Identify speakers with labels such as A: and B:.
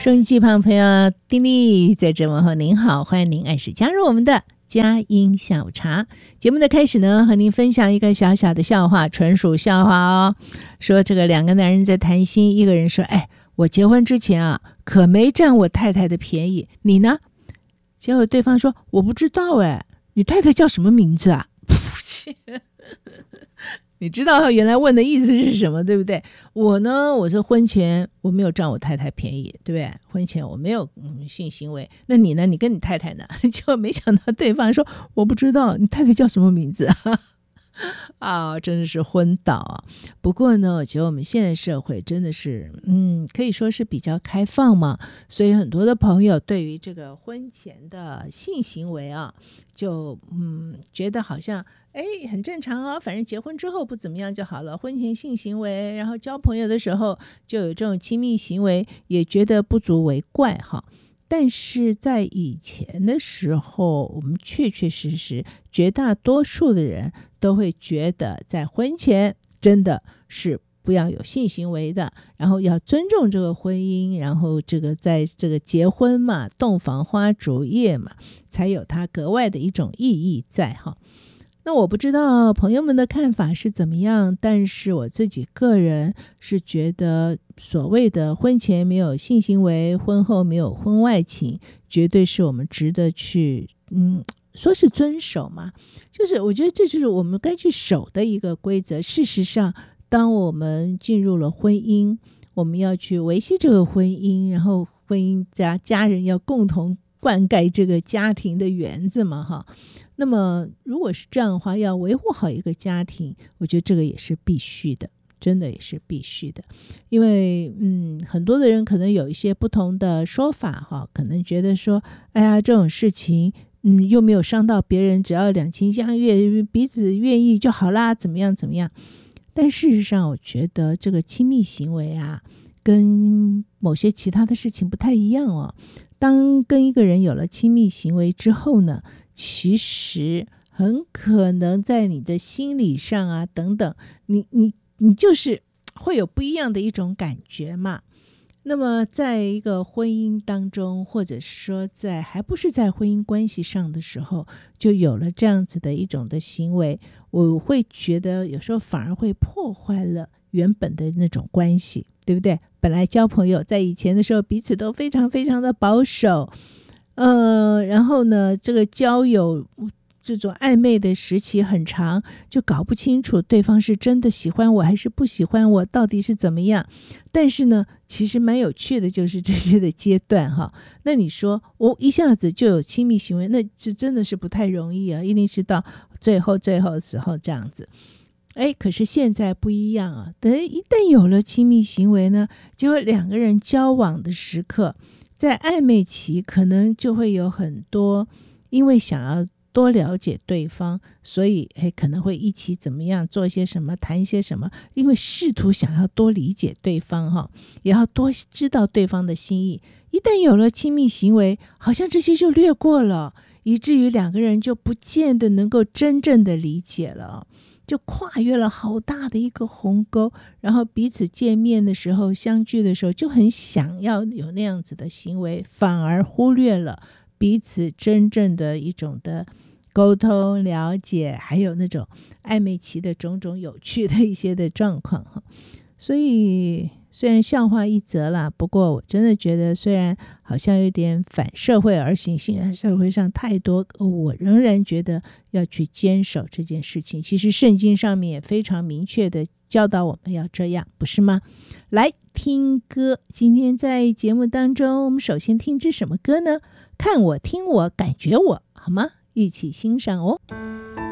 A: 收音机旁朋友，丁莉在这问候您好，欢迎您按时加入我们的佳音下午茶。节目的开始呢，和您分享一个小小的笑话，纯属笑话哦。说这个两个男人在谈心，一个人说：“哎，我结婚之前啊，可没占我太太的便宜，你呢？”结果对方说：“我不知道哎，你太太叫什么名字啊？”你知道他原来问的意思是什么，对不对？我呢，我是婚前我没有占我太太便宜，对不对？婚前我没有性行为。那你呢？你跟你太太呢？就没想到对方说我不知道，你太太叫什么名字啊？真的是昏倒啊！不过呢，我觉得我们现在社会真的是，可以说是比较开放嘛，所以很多的朋友对于这个婚前的性行为啊，就觉得好像很正常啊，反正结婚之后不怎么样就好了。婚前性行为，然后交朋友的时候就有这种亲密行为，也觉得不足为怪哈。但是在以前的时候，我们确确实实绝大多数的人都会觉得在婚前真的是不要有性行为的，然后要尊重这个婚姻，然后这个在这个结婚嘛，洞房花烛夜嘛，才有它格外的一种意义在哈。那我不知道朋友们的看法是怎么样，但是我自己个人是觉得所谓的婚前没有性行为，婚后没有婚外情，绝对是我们值得去说是遵守嘛，就是我觉得这就是我们该去守的一个规则。事实上，当我们进入了婚姻，我们要去维系这个婚姻，然后婚姻家人要共同灌溉这个家庭的园子嘛哈。那么如果是这样的话，要维护好一个家庭，我觉得这个也是必须的，真的也是必须的。因为很多的人可能有一些不同的说法哈，可能觉得说，哎呀，这种事情又没有伤到别人，只要两情相悦，彼此愿意就好啦，怎么样怎么样。但事实上我觉得这个亲密行为啊，跟某些其他的事情不太一样哦。当跟一个人有了亲密行为之后呢，其实很可能在你的心理上啊等等，你就是会有不一样的一种感觉嘛。那么在一个婚姻当中，或者是说还不是在婚姻关系上的时候，就有了这样子的一种的行为，我会觉得有时候反而会破坏了原本的那种关系，对不对？本来交朋友在以前的时候彼此都非常非常的保守，然后呢这个交友这种暧昧的时期很长，就搞不清楚对方是真的喜欢我还是不喜欢我，到底是怎么样。但是呢其实蛮有趣的，就是这些的阶段哈。那你说我一下子就有亲密行为，那这真的是不太容易啊，一定是到最后的时候这样子。可是现在不一样啊，等一旦有了亲密行为呢，结果两个人交往的时刻，在暧昧期可能就会有很多，因为想要多了解对方，所以可能会一起怎么样做些什么，谈一些什么，因为试图想要多理解对方哈，也要多知道对方的心意。一旦有了亲密行为，好像这些就略过了，以至于两个人就不见得能够真正的理解了，就跨越了好大的一个鸿沟，然后彼此见面的时候，相聚的时候就很想要有那样子的行为，反而忽略了彼此真正的一种的沟通了解，还有那种暧昧期的种种有趣的一些的状况哈。所以虽然笑话一则啦，不过我真的觉得虽然好像有点反社会而行，现在社会上太多，我仍然觉得要去坚守这件事情。其实圣经上面也非常明确的教导我们要这样，不是吗？来听歌，今天在节目当中我们首先听支什么歌呢？看我听我感觉我，好吗？一起欣赏哦。